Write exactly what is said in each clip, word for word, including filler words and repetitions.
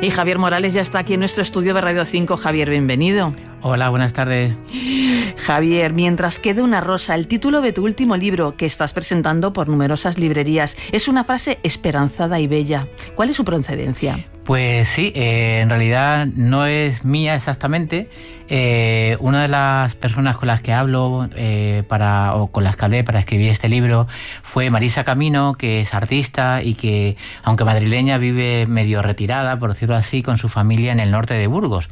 Y Javier Morales ya está aquí en nuestro estudio de Radio cinco. Javier, bienvenido. Hola, buenas tardes. Javier, mientras quede una rosa, el título de tu último libro que estás presentando por numerosas librerías, es una frase esperanzada y bella. ¿Cuál es su procedencia? Pues sí, eh, en realidad no es mía exactamente. Eh, una de las personas con las que hablo eh, para o con las que hablé para escribir este libro fue Marisa Camino, que es artista y que, aunque madrileña, vive medio retirada, por decirlo así, con su familia en el norte de Burgos.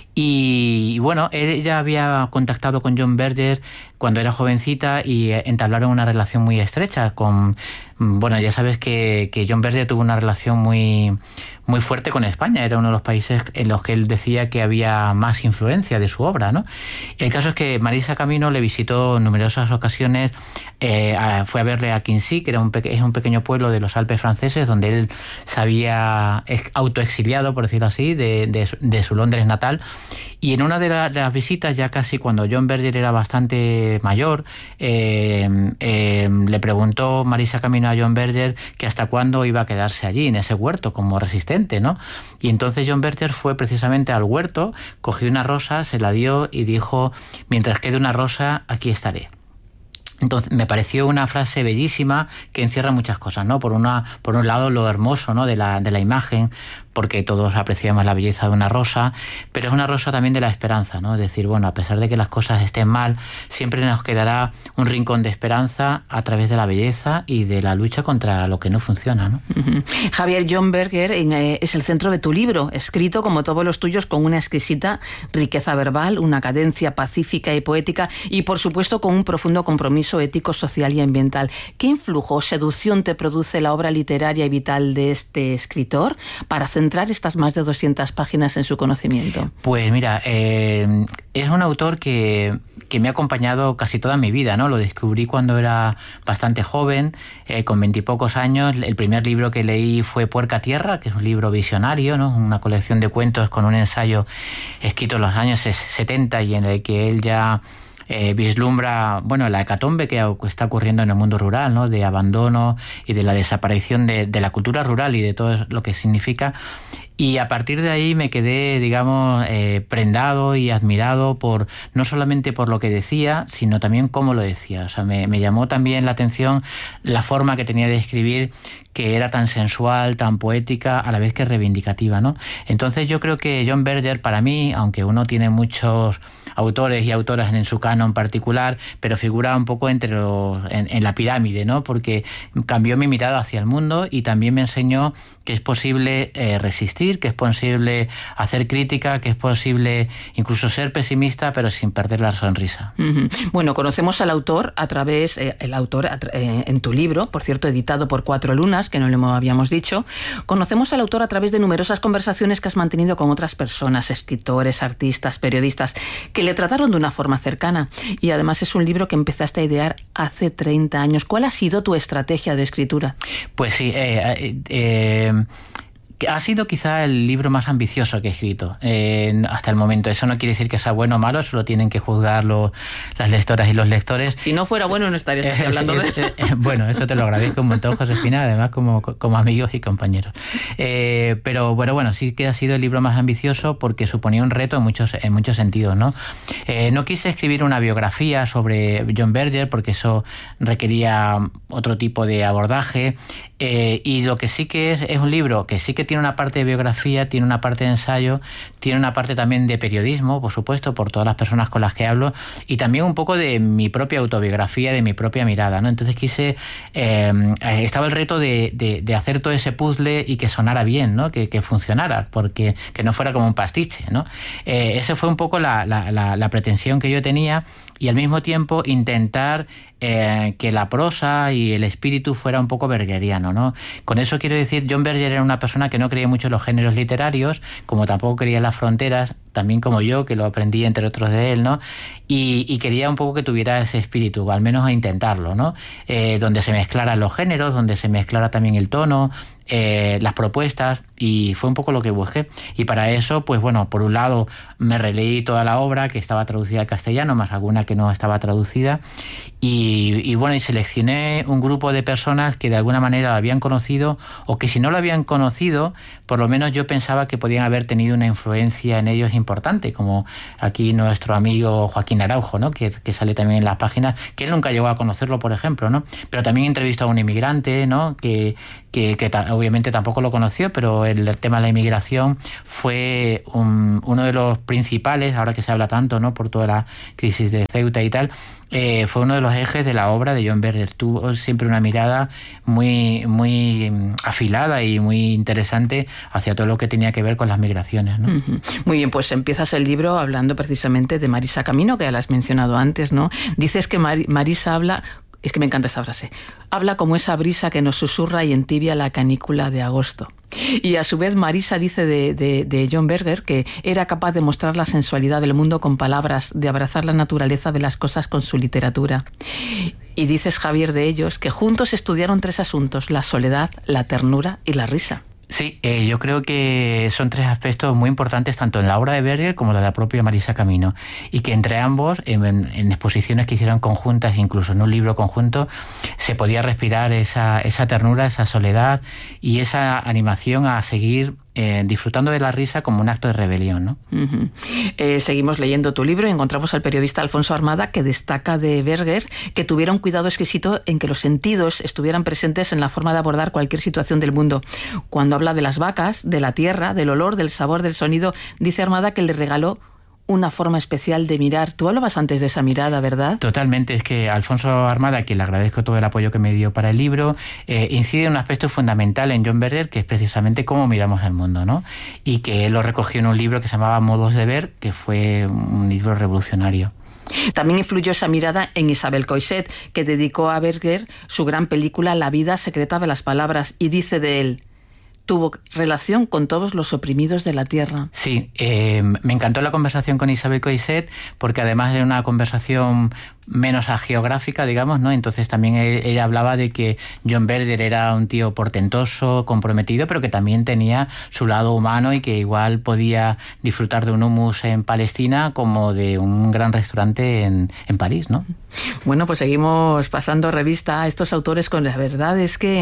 Y, y bueno, ella había contactado con John Berger cuando era jovencita y entablaron una relación muy estrecha con... Bueno, ya sabes que, que John Berger tuvo una relación muy, muy fuerte con España. Era uno de los países en los que él decía que había más influencia de su obra, ¿no? El caso es que Marisa Camino le visitó en numerosas ocasiones. Eh, a, fue a verle a Quincy, que era un, peque, es un pequeño pueblo de los Alpes franceses, donde él se había autoexiliado, por decirlo así, de, de, de su Londres natal. Y en una de, la, de las visitas, ya casi cuando John Berger era bastante mayor, eh, eh, le preguntó Marisa Camino a John Berger que hasta cuándo iba a quedarse allí, en ese huerto, como resistente, ¿no? Y entonces John Berger fue precisamente al huerto, cogió una rosa, se la dio y dijo: mientras quede una rosa, aquí estaré. Entonces me pareció una frase bellísima que encierra muchas cosas, ¿no? Por una, por un lado, lo hermoso, ¿no?, de la, de la imagen, porque todos apreciamos la belleza de una rosa, pero es una rosa también de la esperanza, ¿no? Es decir, bueno, a pesar de que las cosas estén mal, siempre nos quedará un rincón de esperanza a través de la belleza y de la lucha contra lo que no funciona, ¿no? Uh-huh. Javier, John Berger eh, es el centro de tu libro, escrito como todos los tuyos con una exquisita riqueza verbal, una cadencia pacífica y poética y, por supuesto, con un profundo compromiso ético, social y ambiental. ¿Qué influjo o seducción te produce la obra literaria y vital de este escritor para centrar estas más de doscientas páginas en su conocimiento? Pues mira, eh, es un autor que, que me ha acompañado casi toda mi vida, ¿no? Lo descubrí cuando era bastante joven, eh, con veintipocos años. El primer libro que leí fue Puerca Tierra, que es un libro visionario, ¿no? Una colección de cuentos con un ensayo escrito en los años setenta y en el que él ya Eh, vislumbra, bueno, la hecatombe que está ocurriendo en el mundo rural, ¿no?, de abandono y de la desaparición de, de la cultura rural y de todo lo que significa. Y a partir de ahí me quedé, digamos, eh, prendado y admirado por no solamente por lo que decía, sino también cómo lo decía. O sea, me, me llamó también la atención la forma que tenía de escribir, que era tan sensual, tan poética, a la vez que reivindicativa, ¿no? Entonces yo creo que John Berger, para mí, aunque uno tiene muchos autores y autoras en su canon particular, pero figura un poco entre los, en, en la pirámide, ¿no? Porque cambió mi mirada hacia el mundo y también me enseñó que es posible eh, resistir, que es posible hacer crítica, que es posible incluso ser pesimista, pero sin perder la sonrisa. Uh-huh. Bueno, conocemos al autor a través, eh, el autor eh, en tu libro, por cierto, editado por Cuatro Lunas, que no lo habíamos dicho. Conocemos al autor a través de numerosas conversaciones que has mantenido con otras personas, escritores, artistas, periodistas, que le trataron de una forma cercana. Y además es un libro que empezaste a idear hace treinta años. ¿Cuál ha sido tu estrategia de escritura? Pues sí, eh, eh, eh, ha sido quizá el libro más ambicioso que he escrito eh, hasta el momento. Eso no quiere decir que sea bueno o malo, eso lo tienen que juzgarlo las lectoras y los lectores. Si no fuera bueno, no estarías aquí hablando de... Eh, eh, bueno, eso te lo agradezco un montón, Josefina, además como, como amigos y compañeros. Eh, pero bueno, bueno, sí que ha sido el libro más ambicioso porque suponía un reto en muchos, en muchos sentidos, ¿no? Eh, no quise escribir una biografía sobre John Berger porque eso requería otro tipo de abordaje. Eh, y lo que sí que es, es un libro que sí que tiene una parte de biografía, tiene una parte de ensayo, tiene una parte también de periodismo, por supuesto, por todas las personas con las que hablo, y también un poco de mi propia autobiografía, de mi propia mirada, ¿no? Entonces quise, eh, estaba el reto de, de, de hacer todo ese puzzle y que sonara bien, ¿no? Que, que funcionara, porque que no fuera como un pastiche, ¿no? Eh, esa fue un poco la, la, la, la pretensión que yo tenía, y al mismo tiempo intentar eh, que la prosa y el espíritu fuera un poco bergeriano, ¿no? Con eso quiero decir, John Berger era una persona que no creía mucho en los géneros literarios, como tampoco creía en las fronteras, también como yo, que lo aprendí entre otros de él, ¿no? Y, y quería un poco que tuviera ese espíritu, o al menos a intentarlo, ¿no? Eh, donde se mezclaran los géneros, donde se mezclara también el tono, eh, las propuestas, y fue un poco lo que busqué. Y para eso, pues bueno, por un lado me releí toda la obra que estaba traducida al castellano, más alguna que no estaba traducida, y, y bueno, y seleccioné un grupo de personas que de alguna manera lo habían conocido, o que si no lo habían conocido, por lo menos yo pensaba que podían haber tenido una influencia en ellos importante, como aquí nuestro amigo Joaquín Araujo, ¿no? que, que sale también en las páginas, que él nunca llegó a conocerlo, por ejemplo, ¿no? Pero también entrevistó a un inmigrante, ¿no? que, que, que ta- obviamente tampoco lo conoció, pero el, el tema de la inmigración fue un, uno de los principales, ahora que se habla tanto, ¿no? por toda la crisis de Ceuta y tal, eh, fue uno de los ejes de la obra de John Berger. Tuvo siempre una mirada muy, muy afilada y muy interesante hacia todo lo que tenía que ver con las migraciones, ¿no? Uh-huh. Muy bien, pues empiezas el libro hablando precisamente de Marisa Camino, que ya la has mencionado antes, ¿no? Dices que Mar- Marisa habla... Es que me encanta esa frase. Habla como esa brisa que nos susurra y entibia la canícula de agosto. Y a su vez Marisa dice de, de, de John Berger que era capaz de mostrar la sensualidad del mundo con palabras, de abrazar la naturaleza de las cosas con su literatura. Y dices, Javier, de ellos, que juntos estudiaron tres asuntos: la soledad, la ternura y la risa. Sí, eh, yo creo que son tres aspectos muy importantes tanto en la obra de Berger como la de la propia Marisa Camino, y que entre ambos, en, en exposiciones que hicieron conjuntas, incluso en un libro conjunto, se podía respirar esa, esa ternura, esa soledad y esa animación a seguir Eh, disfrutando de la risa como un acto de rebelión, ¿no? Uh-huh. Eh, seguimos leyendo tu libro y encontramos al periodista Alfonso Armada, que destaca de Berger que tuviera un cuidado exquisito en que los sentidos estuvieran presentes en la forma de abordar cualquier situación del mundo. Cuando habla de las vacas, de la tierra, del olor, del sabor, del sonido, dice Armada que le regaló una forma especial de mirar. Tú hablabas antes de esa mirada, ¿verdad? Totalmente. Es que Alfonso Armada, a quien le agradezco todo el apoyo que me dio para el libro, eh, incide en un aspecto fundamental en John Berger, que es precisamente cómo miramos el mundo, ¿no? Y que él lo recogió en un libro que se llamaba Modos de ver, que fue un libro revolucionario. También influyó esa mirada en Isabel Coixet, que dedicó a Berger su gran película La vida secreta de las palabras, y dice de él: tuvo relación con todos los oprimidos de la tierra. Sí, eh, me encantó la conversación con Isabel Coixet, porque además de una conversación menos agiográfica, digamos, ¿no? Entonces también ella hablaba de que John Berger era un tío portentoso, comprometido, pero que también tenía su lado humano y que igual podía disfrutar de un hummus en Palestina como de un gran restaurante en, en París, ¿no? Bueno, pues seguimos pasando revista a estos autores. Con la verdad es que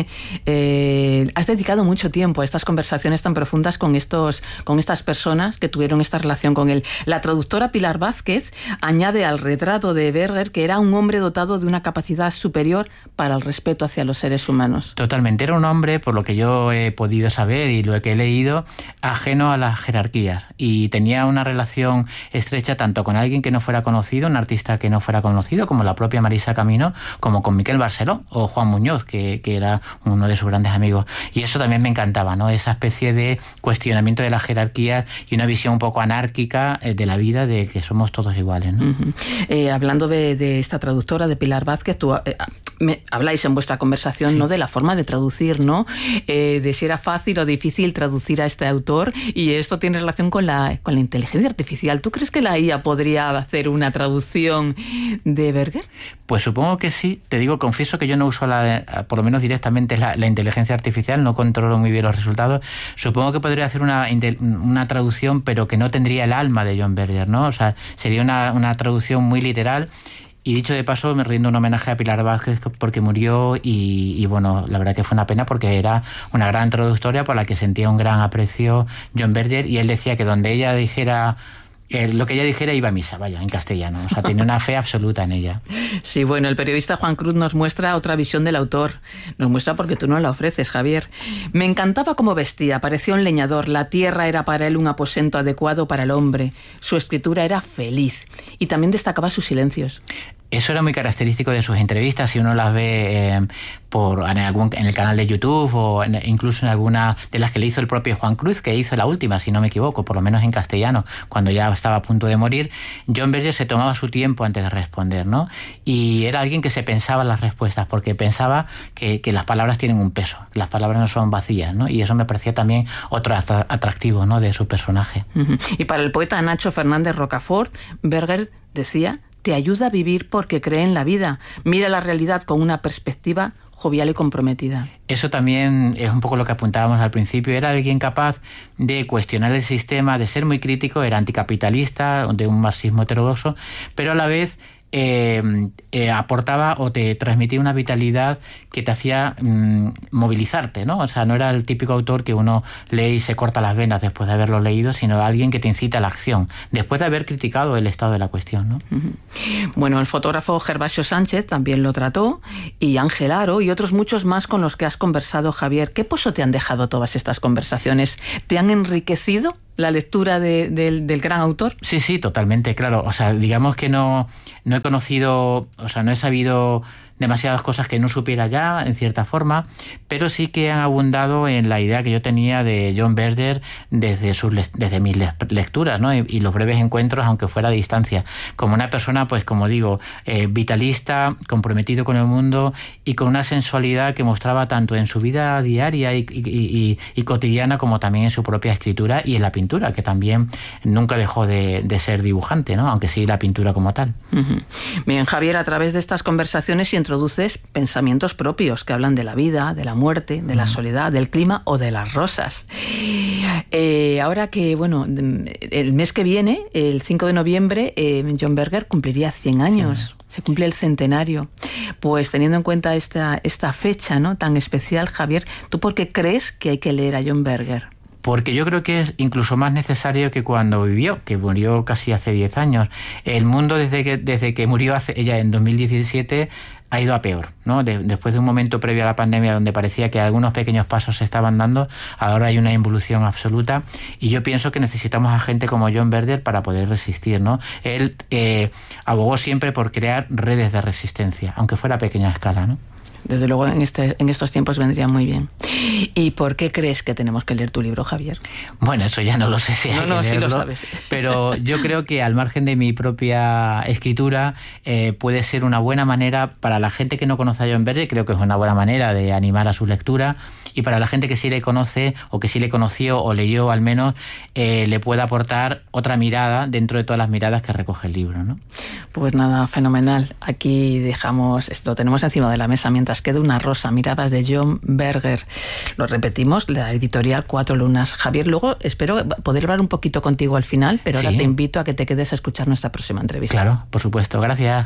eh, has dedicado mucho tiempo a estas conversaciones tan profundas con estos, con estas personas que tuvieron esta relación con él. La traductora Pilar Vázquez añade al retrato de Berger que era un hombre dotado de una capacidad superior para el respeto hacia los seres humanos. Totalmente. Era un hombre, por lo que yo he podido saber y lo que he leído, ajeno a las jerarquías, y tenía una relación estrecha tanto con alguien que no fuera conocido, un artista que no fuera conocido, como la propia Marisa Camino, como con Miquel Barceló o Juan Muñoz, que, que era uno de sus grandes amigos. Y eso también me encantaba, ¿no? Esa especie de cuestionamiento de las jerarquías y una visión un poco anárquica de la vida, de que somos todos iguales, ¿no? Uh-huh. Eh, hablando de, de esta traductora, de Pilar Vázquez, tú eh, me, habláis en vuestra conversación, sí, ¿no?, de la forma de traducir, ¿no? Eh, de si era fácil o difícil traducir a este autor, y esto tiene relación con la, con la inteligencia artificial. ¿Tú crees que la I A podría hacer una traducción de Berger? Pues supongo que sí. Te digo, confieso que yo no uso, la, por lo menos directamente, la, la inteligencia artificial, no controlo muy bien los resultados. Supongo que podría hacer una, una traducción, pero que no tendría el alma de John Berger, ¿no? O sea, sería una, una traducción muy literal. Y dicho de paso, me rindo un homenaje a Pilar Vázquez porque murió y, y bueno, la verdad que fue una pena porque era una gran traductora por la que sentía un gran aprecio John Berger, y él decía que donde ella dijera... Eh, lo que ella dijera iba a misa, vaya, en castellano. O sea, tenía una fe absoluta en ella. Sí, bueno, el periodista Juan Cruz nos muestra otra visión del autor. Nos muestra porque tú no la ofreces, Javier. Me encantaba cómo vestía, parecía un leñador. La tierra era para él un aposento adecuado para el hombre. Su escritura era feliz. Y también destacaba sus silencios. Eso era muy característico de sus entrevistas. Si uno las ve eh, por, en, algún, en el canal de YouTube o en, incluso en alguna de las que le hizo el propio Juan Cruz, que hizo la última, si no me equivoco, por lo menos en castellano, cuando ya estaba a punto de morir, John Berger se tomaba su tiempo antes de responder, ¿no? Y era alguien que se pensaba las respuestas, porque pensaba que, que las palabras tienen un peso, que las palabras no son vacías, ¿no? Y eso me parecía también otro atractivo, ¿no?, de su personaje. Uh-huh. Y para el poeta Nacho Fernández Rocafort, Berger decía: te ayuda a vivir porque cree en la vida, mira la realidad con una perspectiva jovial y comprometida. Eso también es un poco lo que apuntábamos al principio. Era alguien capaz de cuestionar el sistema, de ser muy crítico, era anticapitalista, de un marxismo heterodoxo, pero a la vez Eh, eh, aportaba o te transmitía una vitalidad que te hacía mm, movilizarte, ¿no? O sea, no era el típico autor que uno lee y se corta las venas después de haberlo leído, sino alguien que te incita a la acción, después de haber criticado el estado de la cuestión, ¿no? Uh-huh. Bueno, el fotógrafo Gervasio Sánchez también lo trató, y Ángel Aro y otros muchos más con los que has conversado, Javier. ¿Qué pozo te han dejado todas estas conversaciones? ¿Te han enriquecido la lectura de, de, del gran autor? Sí, sí, totalmente, claro. O sea, digamos que no, no he conocido, o sea, no he sabido demasiadas cosas que no supiera ya, en cierta forma, pero sí que han abundado en la idea que yo tenía de John Berger desde, sus, desde mis lecturas, ¿no? Y, y los breves encuentros, aunque fuera a distancia, como una persona, pues como digo, eh, vitalista, comprometido con el mundo y con una sensualidad que mostraba tanto en su vida diaria y, y, y, y cotidiana, como también en su propia escritura y en la pintura, que también nunca dejó de, de ser dibujante, ¿no? Aunque sí la pintura como tal. Uh-huh. Bien, Javier, a través de estas conversaciones y introduces pensamientos propios que hablan de la vida, de la muerte, de la soledad, del clima o de las rosas. Eh, ahora que, bueno, el mes que viene, el cinco de noviembre, eh, John Berger cumpliría cien años. Sí. Se cumple el centenario. Pues teniendo en cuenta esta, esta fecha, ¿no?, tan especial, Javier, ¿tú por qué crees que hay que leer a John Berger? Porque yo creo que es incluso más necesario que cuando vivió, que murió casi hace diez años. El mundo, desde que, desde que murió hace, ella en dos mil diecisiete, ha ido a peor, ¿no? De, después de un momento previo a la pandemia donde parecía que algunos pequeños pasos se estaban dando, ahora hay una involución absoluta, y yo pienso que necesitamos a gente como John Berger para poder resistir, ¿no? Él eh, abogó siempre por crear redes de resistencia, aunque fuera a pequeña escala, ¿no? Desde luego en, este, en estos tiempos vendría muy bien. ¿Y por qué crees que tenemos que leer tu libro, Javier? Bueno, eso ya no lo sé si hay no, que no, leerlo, sí lo sabes. Pero yo creo que al margen de mi propia escritura eh, puede ser una buena manera para la gente que no conoce a John Berger, creo que es una buena manera de animar a su lectura, y para la gente que sí le conoce o que sí le conoció o leyó al menos, eh, le pueda aportar otra mirada dentro de todas las miradas que recoge el libro, ¿no? Pues nada, fenomenal. Aquí dejamos esto, tenemos encima de la mesa mientras queda una rosa, miradas de John Berger. Lo repetimos, la editorial Cuatro Lunas. Javier, luego espero poder hablar un poquito contigo al final, pero sí. Ahora te invito a que te quedes a escuchar nuestra próxima entrevista. Claro, por supuesto. Gracias.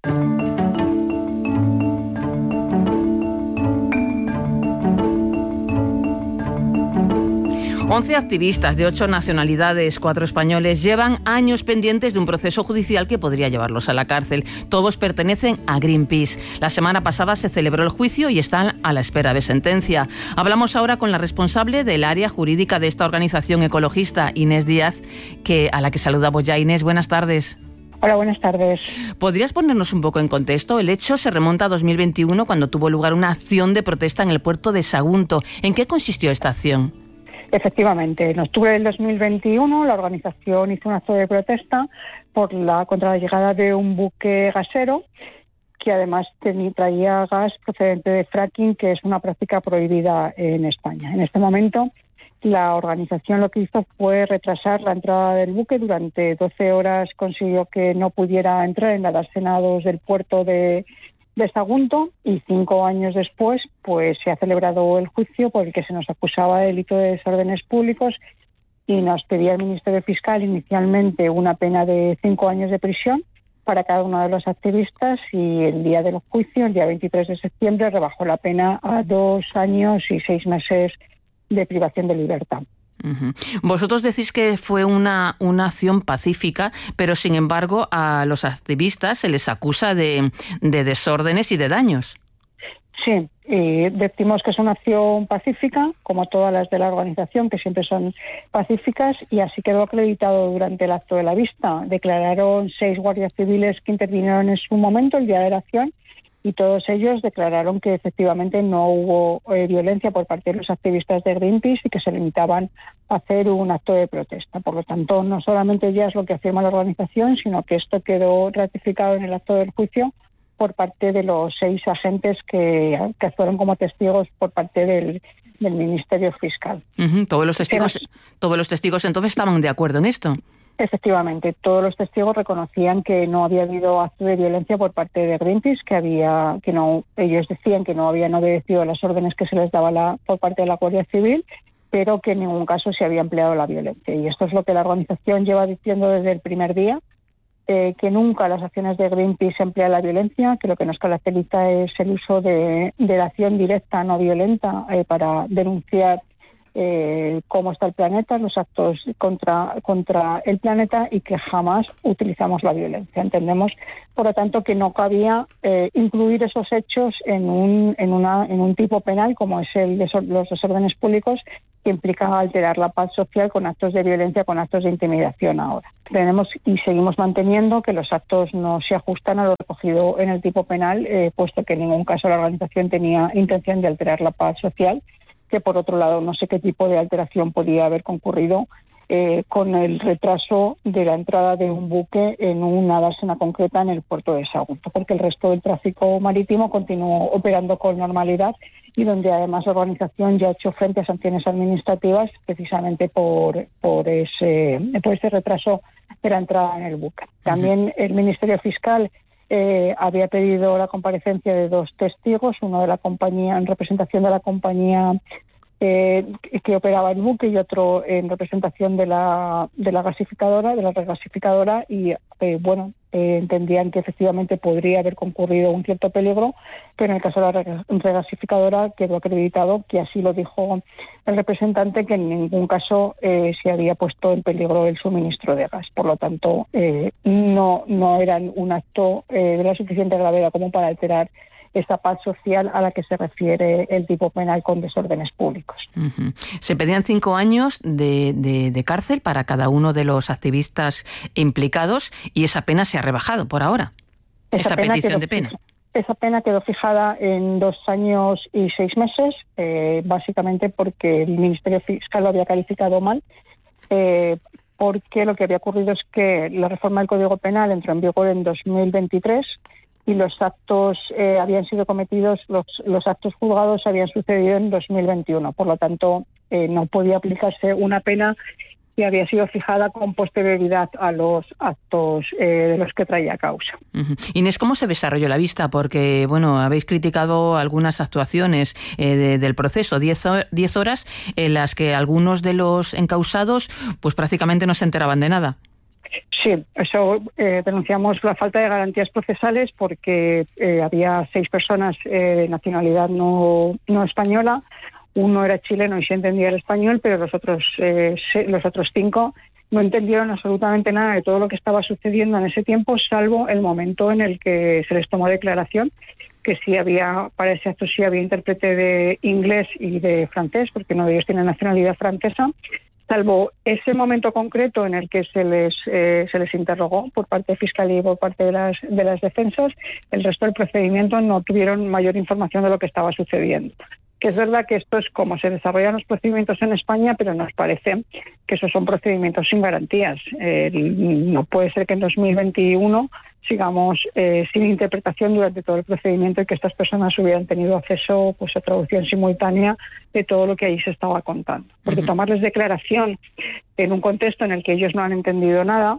once activistas de ocho nacionalidades, cuatro españoles, llevan años pendientes de un proceso judicial que podría llevarlos a la cárcel. Todos pertenecen a Greenpeace. La semana pasada se celebró el juicio y están a la espera de sentencia. Hablamos ahora con la responsable del área jurídica de esta organización ecologista, Inés Díaz, que, a la que saludamos ya. Inés, buenas tardes. Hola, buenas tardes. ¿Podrías ponernos un poco en contexto? El hecho se remonta a dos mil veintiuno, cuando tuvo lugar una acción de protesta en el puerto de Sagunto. ¿En qué consistió esta acción? Efectivamente, en octubre del dos mil veintiuno la organización hizo un acto de protesta por la contra la llegada de un buque gasero que además tenía, traía gas procedente de fracking, que es una práctica prohibida en España. En este momento, la organización lo que hizo fue retrasar la entrada del buque. Durante doce horas consiguió que no pudiera entrar en la dársena dos del puerto de de Sagunto, y cinco años después pues se ha celebrado el juicio por el que se nos acusaba de delito de desórdenes públicos, y nos pedía el Ministerio Fiscal inicialmente una pena de cinco años de prisión para cada uno de los activistas, y el día del juicio, el día veintitrés de septiembre, rebajó la pena a dos años y seis meses de privación de libertad. Uh-huh. Vosotros decís que fue una, una acción pacífica, pero sin embargo a los activistas se les acusa de, de desórdenes y de daños. Sí, y decimos que es una acción pacífica, como todas las de la organización, que siempre son pacíficas, y así quedó acreditado durante el acto de la vista. Declararon seis guardias civiles que intervinieron en su momento, el día de la acción, y todos ellos declararon que efectivamente no hubo eh, violencia por parte de los activistas de Greenpeace y que se limitaban a hacer un acto de protesta. Por lo tanto, no solamente ya es lo que afirma la organización, sino que esto quedó ratificado en el acto del juicio por parte de los seis agentes que, que actuaron como testigos por parte del, del Ministerio Fiscal. Uh-huh. Todos los testigos, todos los testigos entonces estaban de acuerdo en esto. Efectivamente, todos los testigos reconocían que no había habido acto de violencia por parte de Greenpeace, que había, que no, ellos decían que no habían obedecido las órdenes que se les daba la, por parte de la Guardia Civil, pero que en ningún caso se había empleado la violencia. Y esto es lo que la organización lleva diciendo desde el primer día. Eh, que nunca las acciones de Greenpeace emplean la violencia, que lo que nos caracteriza es el uso de, de la acción directa, no violenta, eh, para denunciar eh, cómo está el planeta, los actos contra, contra el planeta, y que jamás utilizamos la violencia. Entendemos, por lo tanto, que no cabía eh, incluir esos hechos en un, en, una, en un tipo penal como es el de los desórdenes públicos, que implican alterar la paz social con actos de violencia, con actos de intimidación ahora. Tenemos y seguimos manteniendo que los actos no se ajustan a lo recogido en el tipo penal, eh, puesto que en ningún caso la organización tenía intención de alterar la paz social, que por otro lado no sé qué tipo de alteración podía haber concurrido eh, con el retraso de la entrada de un buque en una dársena concreta en el puerto de Sagunto, porque el resto del tráfico marítimo continuó operando con normalidad, y donde además la organización ya ha hecho frente a sanciones administrativas precisamente por, por, ese, por ese retraso de la entrada en el buque. También el Ministerio Fiscal eh, había pedido la comparecencia de dos testigos, uno de la compañía en representación de la compañía eh, que operaba el buque y otro en representación de la de la gasificadora, de la regasificadora, y eh, bueno, eh, entendían que efectivamente podría haber concurrido un cierto peligro, pero en el caso de la regasificadora quedó acreditado, que así lo dijo el representante, que en ningún caso eh, se había puesto en peligro el suministro de gas. Por lo tanto, eh, no, no eran un acto eh, de la suficiente gravedad como para alterar esta paz social a la que se refiere el tipo penal con desórdenes públicos. Uh-huh. Se pedían cinco años de, de, de cárcel para cada uno de los activistas implicados, y esa pena se ha rebajado por ahora. Esa, esa petición de pena. Fija, esa pena quedó fijada en dos años y seis meses, eh, básicamente porque el Ministerio Fiscal lo había calificado mal, eh, porque lo que había ocurrido es que la reforma del Código Penal entró en vigor en dos mil veintitrés, y los actos eh, habían sido cometidos, los, los actos juzgados habían sucedido en dos mil veintiuno. Por lo tanto, eh, no podía aplicarse una pena que había sido fijada con posterioridad a los actos eh, de los que traía causa. Uh-huh. Inés, ¿cómo se desarrolló la vista? Porque, bueno, habéis criticado algunas actuaciones eh, de, del proceso, diez horas en las que algunos de los encausados pues prácticamente no se enteraban de nada. Sí, eso eh, denunciamos la falta de garantías procesales porque eh, había seis personas eh, de nacionalidad no, no española. Uno era chileno y sí entendía el español, pero los otros eh, los otros cinco no entendieron absolutamente nada de todo lo que estaba sucediendo en ese tiempo, salvo el momento en el que se les tomó declaración, que sí había, para ese acto sí había intérprete de inglés y de francés, porque uno de ellos tiene nacionalidad francesa. Salvo ese momento concreto en el que se les eh, se les interrogó por parte de Fiscalía y por parte de las de las defensas, el resto del procedimiento no tuvieron mayor información de lo que estaba sucediendo. Que es verdad que esto es como se desarrollan los procedimientos en España, pero nos parece que esos son procedimientos sin garantías. Eh, no puede ser que en dos mil veintiuno sigamos eh, sin interpretación durante todo el procedimiento y que estas personas hubieran tenido acceso pues a traducción simultánea de todo lo que ahí se estaba contando. Porque uh-huh. tomarles declaración en un contexto en el que ellos no han entendido nada,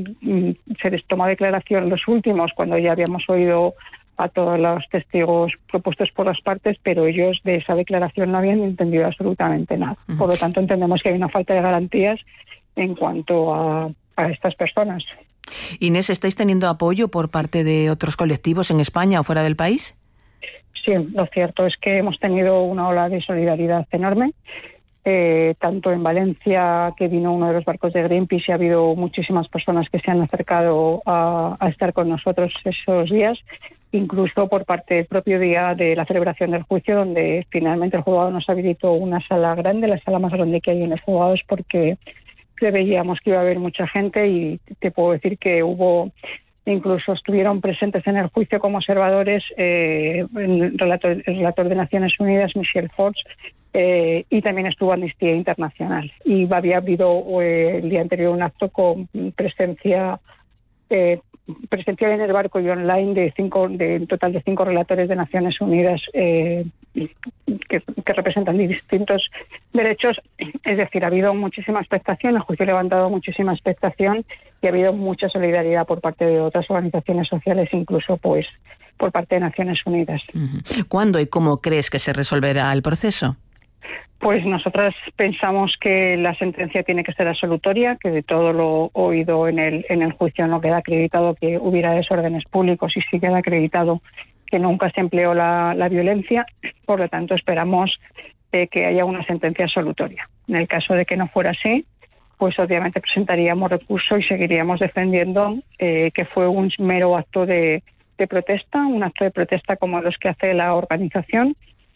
se les toma declaración los últimos cuando ya habíamos oído a todos los testigos propuestos por las partes, pero ellos de esa declaración no habían entendido absolutamente nada. Uh-huh. Por lo tanto, entendemos que hay una falta de garantías en cuanto a, a estas personas. Inés, ¿estáis teniendo apoyo por parte de otros colectivos en España o fuera del país? Sí, lo cierto es que hemos tenido una ola de solidaridad enorme. Eh, tanto en Valencia, que vino uno de los barcos de Greenpeace, y ha habido muchísimas personas que se han acercado a, a estar con nosotros esos días, incluso por parte del propio día de la celebración del juicio, donde finalmente el juzgado nos habilitó una sala grande, la sala más grande que hay en los juzgados, porque preveíamos que iba a haber mucha gente, y te puedo decir que hubo, incluso estuvieron presentes en el juicio como observadores eh, el, relator, el relator de Naciones Unidas, Michel Forbes, eh, y también estuvo Amnistía Internacional. Y había habido eh, el día anterior un acto con presencia eh, presencial en el barco y online de cinco, de un total de cinco relatores de Naciones Unidas eh, que, que representan distintos derechos. Es decir, ha habido muchísima expectación, el juicio ha levantado muchísima expectación y ha habido mucha solidaridad por parte de otras organizaciones sociales, incluso pues por parte de Naciones Unidas. ¿Cuándo y cómo crees que se resolverá el proceso? Pues nosotras pensamos que la sentencia tiene que ser absolutoria, que de todo lo oído en el en el juicio no queda acreditado que hubiera desórdenes públicos y sí queda acreditado que nunca se empleó la, la violencia. Por lo tanto, esperamos eh, que haya una sentencia absolutoria. En el caso de que no fuera así, pues obviamente presentaríamos recurso y seguiríamos defendiendo eh, que fue un mero acto de, de protesta, un acto de protesta como los que hace la organización,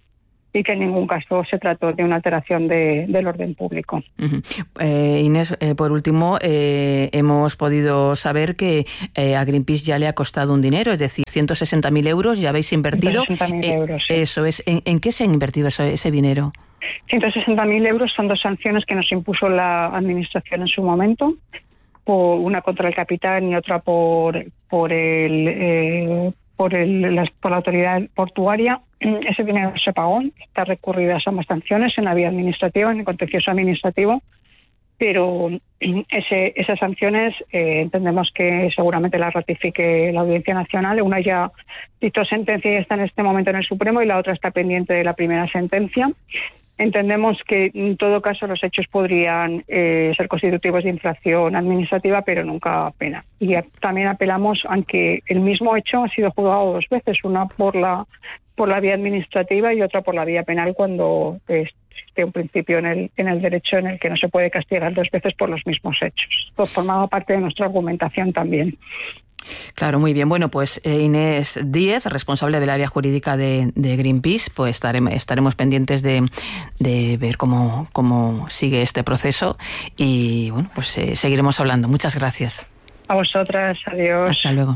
y que en ningún caso se trató de una alteración de, del orden público. Uh-huh. Eh, Inés, eh, por último, eh, hemos podido saber que eh, a Greenpeace ya le ha costado un dinero, es decir, ciento sesenta mil euros ya habéis invertido. ciento sesenta mil euros, sí. Eso es. ¿En, ¿En qué se han invertido ese, ese dinero? ciento sesenta mil euros son dos sanciones que nos impuso la Administración en su momento, por una contra el capitán y otra por por el eh, por, el, la, por la autoridad portuaria. Ese dinero se pagó, está recurrida a ambas sanciones en la vía administrativa, en el contencioso administrativo, pero ese, esas sanciones eh, entendemos que seguramente las ratifique la Audiencia Nacional. Una ya dictó sentencia y está en este momento en el Supremo, y la otra está pendiente de la primera sentencia. Entendemos que en todo caso los hechos podrían eh, ser constitutivos de infracción administrativa, pero nunca pena. Y a, también apelamos a que el mismo hecho ha sido juzgado dos veces, una por la por la vía administrativa y otra por la vía penal, cuando eh, existe un principio en el en el derecho en el que no se puede castigar dos veces por los mismos hechos. Esto formaba parte de nuestra argumentación también. Claro, muy bien. Bueno, pues eh, Inés Díez, responsable del área jurídica de, de Greenpeace, pues estaremos, estaremos pendientes de, de ver cómo, cómo sigue este proceso y bueno, pues eh, seguiremos hablando. Muchas gracias. A vosotras, adiós. Hasta luego.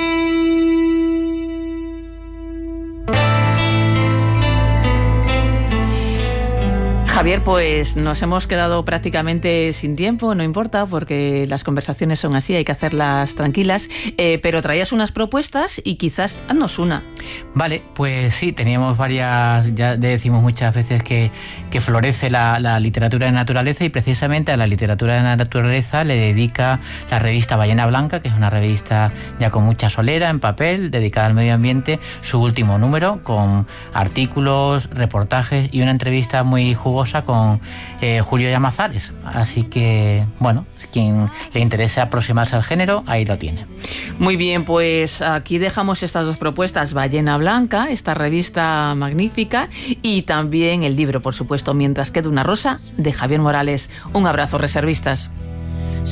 Javier, pues nos hemos quedado prácticamente sin tiempo, no importa, porque las conversaciones son así, hay que hacerlas tranquilas, eh, pero traías unas propuestas y quizás haznos una. Vale, pues sí, teníamos varias, ya decimos muchas veces que, que florece la, la literatura de naturaleza, y precisamente a la literatura de la naturaleza le dedica la revista Ballena Blanca, que es una revista ya con mucha solera en papel, dedicada al medio ambiente, su último número, con artículos, reportajes y una entrevista muy jugosa con eh, Julio Llamazares. Así que, bueno, quien le interese aproximarse al género, ahí lo tiene. Muy bien, pues aquí dejamos estas dos propuestas: Ballena Blanca, esta revista magnífica, y también el libro, por supuesto, Mientras quede una rosa, de Javier Morales. Un abrazo, reservistas.